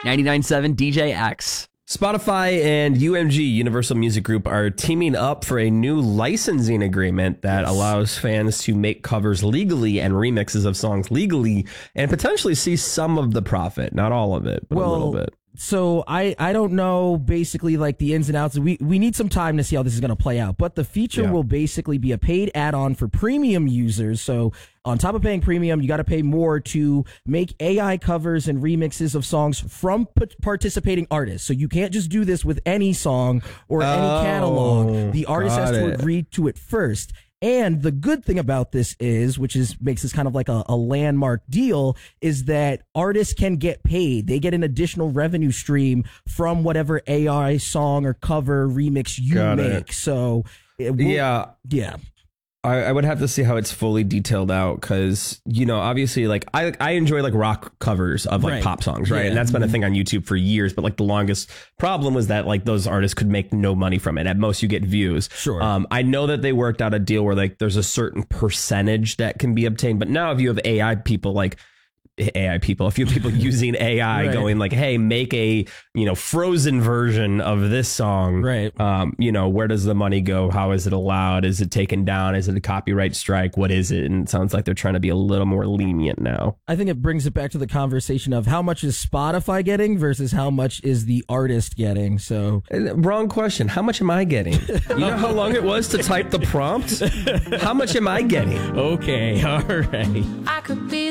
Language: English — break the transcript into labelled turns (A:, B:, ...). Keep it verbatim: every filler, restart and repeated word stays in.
A: ninety-nine point seven D J X.
B: Spotify and U M G, Universal Music Group, are teaming up for a new licensing agreement that yes. allows fans to make covers legally and remixes of songs legally and potentially see some of the profit. Not all of it, but well, a little bit.
C: So I, I don't know basically like the ins and outs. We we need some time to see how this is going to play out. But the feature yeah. will basically be a paid add-on for premium users. So on top of paying premium, you got to pay more to make A I covers and remixes of songs from p- participating artists. So you can't just do this with any song or
B: oh,
C: any catalog. The artist has to
B: it.
C: agree to it first. And the good thing about this is, which is makes this kind of like a, a landmark deal, is that artists can get paid. They get an additional revenue stream from whatever A I song or cover remix you Got make. It. So it will,
B: yeah,
C: yeah.
B: I, I would have to see how it's fully detailed out because, you know, obviously, like, I I enjoy, like, rock covers of, like, right. pop songs, right? Yeah. And that's been a thing on YouTube for years. But, like, the longest problem was that, like, those artists could make no money from it. At most, you get views.
C: Sure.
B: Um, I know that they worked out a deal where, like, there's a certain percentage that can be obtained. But now if you have A I people, like, A I people, a few people using A I right. going like, hey, make a, you know, Frozen version of this song.
C: Right.
B: Um, you know, where does the money go? How is it allowed? Is it taken down? Is it a copyright strike? What is it? And it sounds like they're trying to be a little more lenient now.
C: I think it brings it back to the conversation of how much is Spotify getting versus how much is the artist getting. So
B: wrong question. How much am I getting? You know how long it was to type the prompt? How much am I getting?
C: Okay. All right.
D: I could be